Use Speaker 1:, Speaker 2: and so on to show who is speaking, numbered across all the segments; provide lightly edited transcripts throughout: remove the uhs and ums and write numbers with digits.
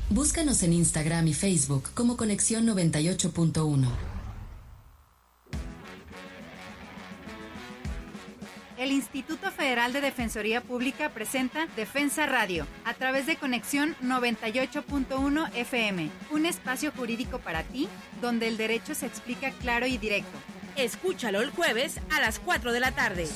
Speaker 1: Búscanos en Instagram y Facebook como Conexión 98.1.
Speaker 2: El Instituto Federal de Defensoría Pública presenta Defensa Radio, a través de Conexión 98.1 FM, un espacio jurídico para ti, donde el derecho se explica claro y directo.
Speaker 3: Escúchalo el jueves a las 4 de la tarde.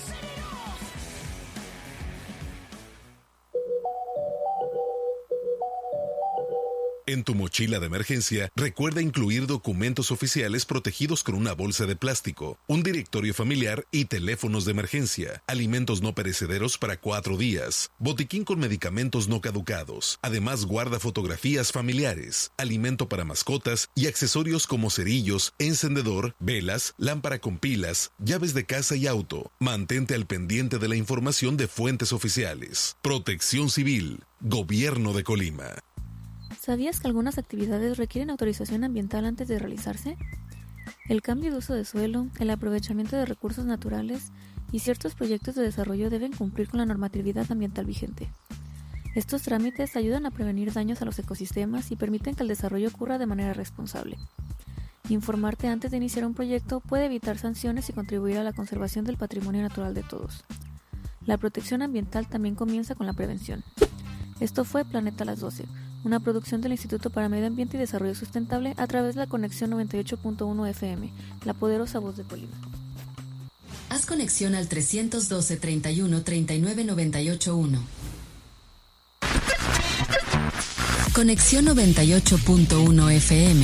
Speaker 4: En tu mochila de emergencia, recuerda incluir documentos oficiales protegidos con una bolsa de plástico, un directorio familiar y teléfonos de emergencia, alimentos no perecederos para 4 días, botiquín con medicamentos no caducados. Además, guarda fotografías familiares, alimento para mascotas y accesorios como cerillos, encendedor, velas, lámpara con pilas, llaves de casa y auto. Mantente al pendiente de la información de fuentes oficiales. Protección Civil, Gobierno de Colima.
Speaker 5: ¿Sabías que algunas actividades requieren autorización ambiental antes de realizarse? El cambio de uso de suelo, el aprovechamiento de recursos naturales y ciertos proyectos de desarrollo deben cumplir con la normatividad ambiental vigente. Estos trámites ayudan a prevenir daños a los ecosistemas y permiten que el desarrollo ocurra de manera responsable. Informarte antes de iniciar un proyecto puede evitar sanciones y contribuir a la conservación del patrimonio natural de todos. La protección ambiental también comienza con la prevención. Esto fue Planeta a las 12. Una producción del Instituto para Medio Ambiente y Desarrollo Sustentable a través de la Conexión 98.1 FM, la poderosa voz de Colima.
Speaker 1: Haz conexión al 312 31 39 981. Conexión 98.1 FM.